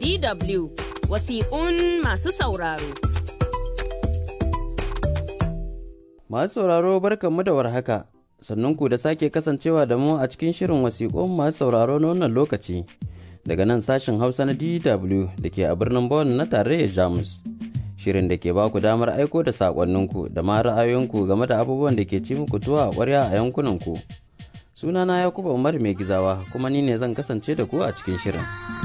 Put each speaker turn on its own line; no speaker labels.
DW wasiƙun masu sauraro.
Masu sauraro barkanmu da warhaka, sannunku da sake kasancewa da mu a cikin shirin wasiƙun masu sauraro na wannan lokaci daga nan sashen Hausa na DW da ke a birnin Bonn na tarayyar Jamus. Shirin da ke ba ku damar aiko da saƙonninku da ma ra'ayoyinku game da abubuwan da ke ci muku tuwa a ƙwarya a yankunanku. Sunana Yakubu Umar Mai Gizawa kuma ni ne zan kasance da ku a cikin shirin.